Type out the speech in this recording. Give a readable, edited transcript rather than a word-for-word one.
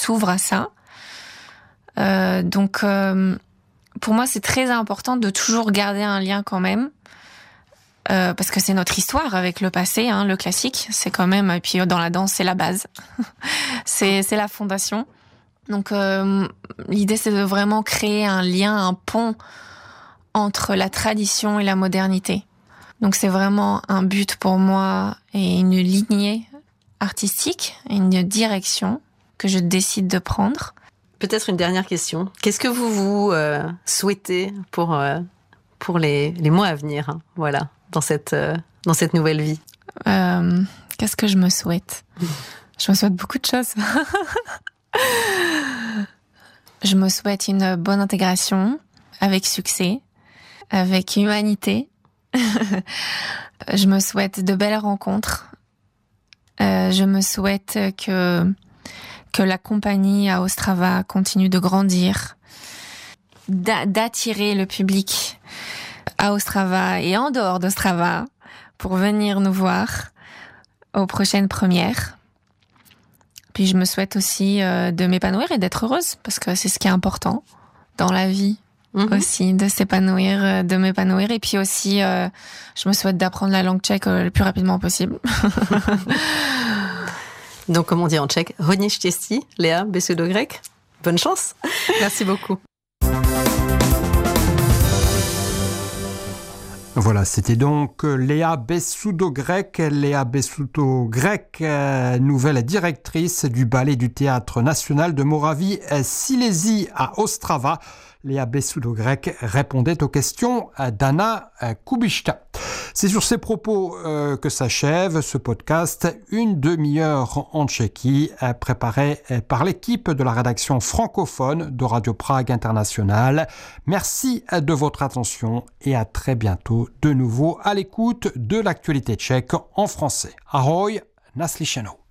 s'ouvre à ça. Donc, pour moi, c'est très important de toujours garder un lien quand même. Parce que c'est notre histoire avec le passé, hein, le classique. C'est quand même, et puis dans la danse, c'est la base. c'est la fondation. Donc, l'idée, c'est de vraiment créer un lien, un pont entre la tradition et la modernité. Donc, c'est vraiment un but pour moi et une lignée artistique, une direction que je décide de prendre. Peut-être une dernière question. Qu'est-ce que vous souhaitez pour les mois à venir, hein, voilà, dans cette nouvelle vie? Qu'est-ce que je me souhaite? Je me souhaite beaucoup de choses. Je me souhaite une bonne intégration, avec succès, avec humanité. Je me souhaite de belles rencontres. Je me souhaite que la compagnie à Ostrava continue de grandir, d'attirer le public à Ostrava et en dehors d'Ostrava pour venir nous voir aux prochaines premières. Puis je me souhaite aussi de m'épanouir et d'être heureuse, parce que c'est ce qui est important dans la vie aussi, de s'épanouir, de m'épanouir. Et puis aussi, je me souhaite d'apprendre la langue tchèque le plus rapidement possible. Donc, comme on dit en tchèque, hodně štěstí, Léa Besudogrec. Bonne chance. Merci beaucoup. Voilà, c'était donc Léa Besudogrec. Léa Besudogrec, nouvelle directrice du Ballet du Théâtre National de Moravie-Silésie à Ostrava. Léa Besudogrec répondait aux questions d'Anna Kubishta. C'est sur ces propos que s'achève ce podcast, une demi-heure en Tchéquie, préparé par l'équipe de la rédaction francophone de Radio Prague International. Merci de votre attention et à très bientôt de nouveau à l'écoute de l'actualité tchèque en français. Ahoj, naslyšenou.